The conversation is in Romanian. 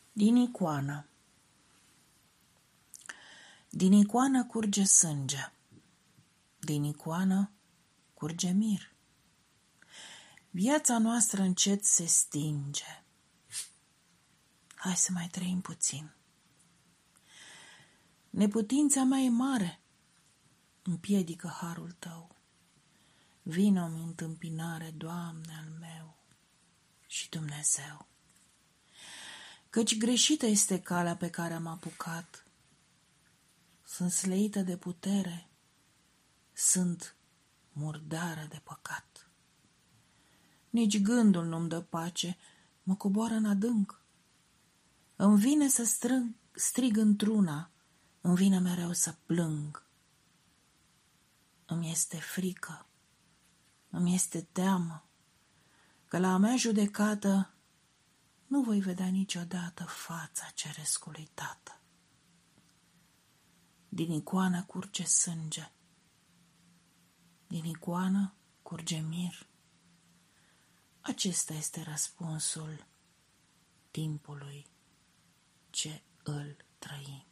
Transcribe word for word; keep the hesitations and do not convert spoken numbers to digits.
Din icoană. Din icoană curge sânge, din icoană curge mir. Viața noastră încet se stinge. Hai să mai trăim puțin. Neputința mea e mare, împiedică harul tău. Vino-mi întâmpinare, Doamne al meu și Dumnezeu. Căci greșită este calea pe care am apucat. Sunt sleită de putere, sunt murdară de păcat. Nici gândul nu-mi dă pace, mă coboară în adânc. Îmi vine să strâng, strig într-una, îmi vine mereu să plâng. Îmi este frică, îmi este teamă, că la a mea judecată nu voi vedea niciodată fața cerescului Tată. Din icoană curge sânge, din icoană curge mir. Acesta este răspunsul timpului ce îl trăim.